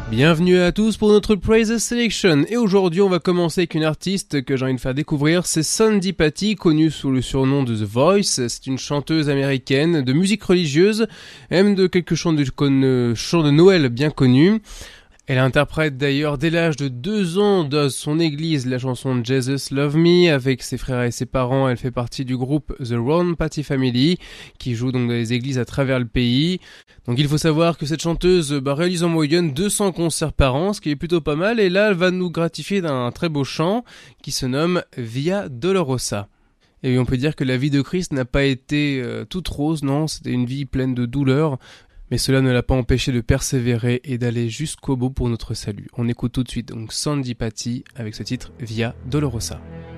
Bienvenue à tous pour notre Praise Selection, et aujourd'hui on va commencer avec une artiste que j'ai envie de faire découvrir, c'est Sandi Patty, connue sous le surnom de The Voice. C'est une chanteuse américaine de musique religieuse, même de quelques chants de Noël bien connus. Elle interprète d'ailleurs dès l'âge de 2 ans dans son église la chanson Jesus Love Me avec ses frères et ses parents. Elle fait partie du groupe The Ron Patty Family qui joue donc dans les églises à travers le pays. Donc il faut savoir que cette chanteuse réalise en moyenne 200 concerts par an, ce qui est plutôt pas mal, et là elle va nous gratifier d'un très beau chant qui se nomme Via Dolorosa. Et oui, on peut dire que la vie de Christ n'a pas été toute rose, non, c'était une vie pleine de douleurs. Mais cela ne l'a pas empêché de persévérer et d'aller jusqu'au bout pour notre salut. On écoute tout de suite donc Sandi Patty avec ce titre Via Dolorosa.